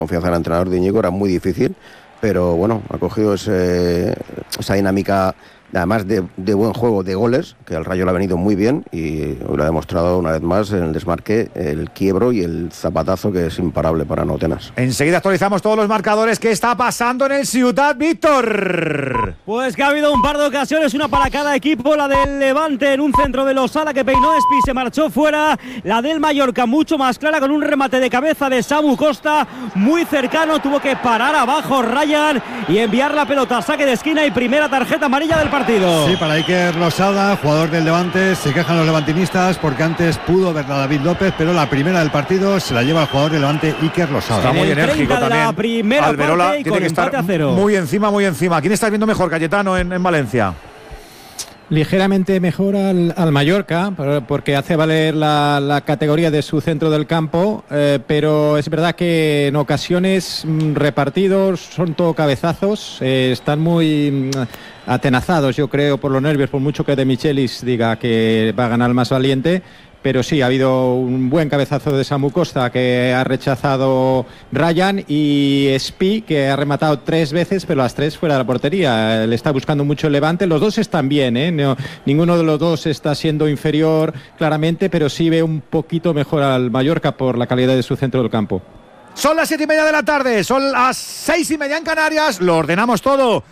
confianza del entrenador de Íñigo, era muy difícil, pero bueno, ha cogido esa dinámica, además de buen juego, de goles, que al Rayo le ha venido muy bien y lo ha demostrado una vez más en el desmarque, el quiebro y el zapatazo, que es imparable para Notenas. Enseguida actualizamos todos los marcadores. ¿Qué está pasando en el Ciutat, Víctor? Pues que ha habido un par de ocasiones, una para cada equipo. La del Levante en un centro de Losada que peinó Espi, se marchó fuera. La del Mallorca mucho más clara, con un remate de cabeza de Samu Costa muy cercano, tuvo que parar abajo Ryan y enviar la pelota a saque de esquina, y primera tarjeta amarilla del partido. Sí, para Iker Losada, jugador del Levante. Se quejan los levantinistas porque antes pudo ver a David López, pero la primera del partido se la lleva el jugador del Levante, Iker Losada. Está muy enérgico también. La primera Alberola parte, y tiene con que estar 0. muy encima. ¿Quién estás viendo mejor, Cayetano, en Valencia? Ligeramente mejor al Mallorca, porque hace valer la categoría de su centro del campo, pero es verdad que en ocasiones repartidos son todo cabezazos, están muy atenazados, yo creo, por los nervios, por mucho que De Michelis diga que va a ganar el más valiente. Pero sí, ha habido un buen cabezazo de Samu Costa, que ha rechazado Ryan, y Espi, que ha rematado 3 veces, pero las 3 fuera de la portería. Le está buscando mucho el Levante. Los dos están bien, ¿eh? No, ninguno de los dos está siendo inferior claramente, pero sí ve un poquito mejor al Mallorca por la calidad de su centro del campo. Son las 7:30 de la tarde, son las 6:30 en Canarias. Lo ordenamos todo.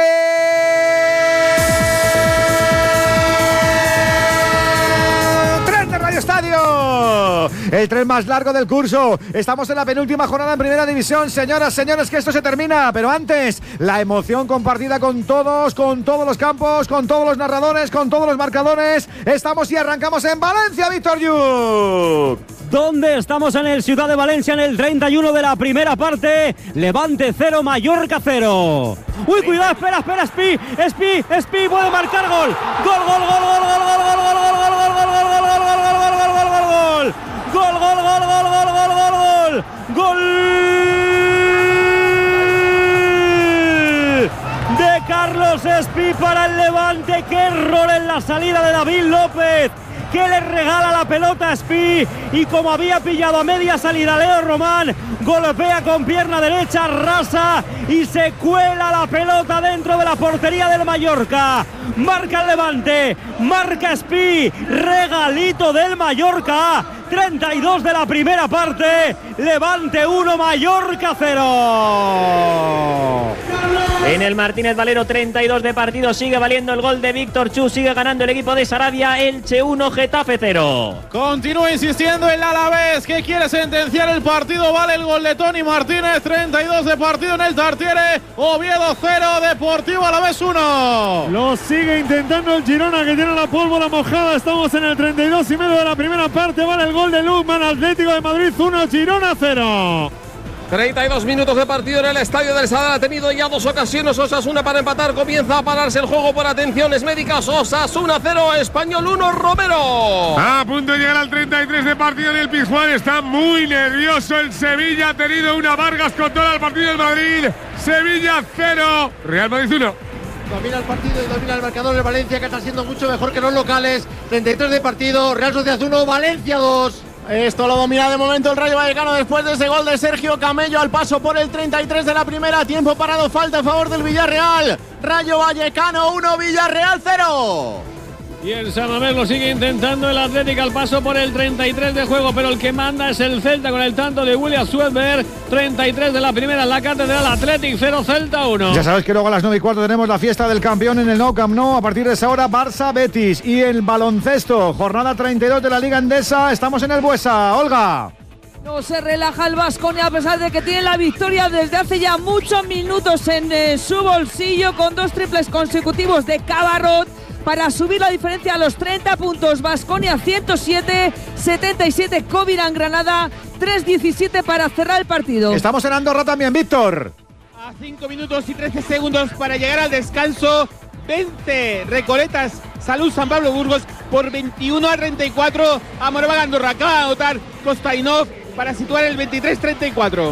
Estadio, el tren más largo del curso. Estamos en la penúltima jornada en Primera División, señoras, señores, que esto se termina, pero antes la emoción compartida con todos los campos, con todos los narradores, con todos los marcadores. Estamos y arrancamos en Valencia, Víctor Lluc. ¿Dónde estamos? En el Ciudad de Valencia, en el 31 de la primera parte. Levante 0, Mallorca 0. Uy, cuidado, espera, Espi puede marcar gol. Gol. Gol de Carlos Espi para el Levante. Qué error en la salida de David López, que le regala la pelota a Espi, y como había pillado a media salida Leo Román, golpea con pierna derecha, rasa y se cuela la pelota dentro de la portería del Mallorca. Marca el Levante, marca Espi, regalito del Mallorca. 32 de la primera parte, Levante 1, Mallorca 0. En el Martínez Valero, 32 de partido, sigue valiendo el gol de Víctor Chu, sigue ganando el equipo de Sarabia. Elche 1, Getafe 0. Continúa insistiendo el Alavés, que quiere sentenciar el partido. Vale el gol de Toni Martínez. 32 de partido en el Tartiere. Oviedo 0, Deportivo Alavés 1. Lo sigue intentando el Girona, que tiene la pólvora mojada. Estamos en el 32,5 de la primera parte. Vale el gol de Lukman. Atlético de Madrid 1, Girona 0. 32 minutos de partido en el Estadio del Sadar. Ha tenido ya 2 ocasiones Osasuna para empatar. Comienza a pararse el juego por atenciones médicas. Osasuna 0, Español 1, Romero. A punto de llegar al 33 de partido en el Pizjuán. Está muy nervioso el Sevilla. Ha tenido una Vargas con todo el partido del Madrid. Sevilla 0, Real Madrid 1. Domina el partido y domina el marcador de Valencia, que está siendo mucho mejor que los locales. 33 de partido, Real Sociedad 1, Valencia 2. Esto lo domina de momento el Rayo Vallecano después de ese gol de Sergio Camello al paso por el 33 de la primera. Tiempo parado, falta a favor del Villarreal. Rayo Vallecano 1, Villarreal 0. Y el San Mamés lo sigue intentando el Atlético al paso por el 33 de juego, pero el que manda es el Celta con el tanto de William Swedberg. 33 de la primera en la Catedral. Athletic 0, Celta 1. Ya sabes que luego a las 9:15 tenemos la fiesta del campeón en el Nou Camp Nou. A partir de esa hora, Barça-Betis. Y el baloncesto, jornada 32 de la Liga Endesa. Estamos en el Buesa. Olga. No se relaja el Baskonia a pesar de que tiene la victoria desde hace ya muchos minutos en su bolsillo, con 2 triples consecutivos de Cabarrot para subir la diferencia a los 30 puntos. Baskonia 107-77, Covirán Granada 3-17 para cerrar el partido. Estamos en Andorra también, Víctor. A 5 minutos y 13 segundos para llegar al descanso. 20 Recoletas Salud San Pablo Burgos por 21-34 a Moraván Andorra. Acaba de anotar Kostainov para situar el 23-34.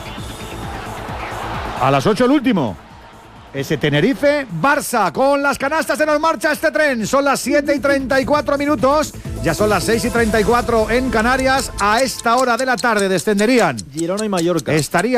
A las 8 el último. Ese Tenerife-Barça, con las canastas en marcha este tren. Son las 7:34 minutos. Ya son las 6:34 en Canarias. A esta hora de la tarde descenderían Girona y Mallorca. Estaría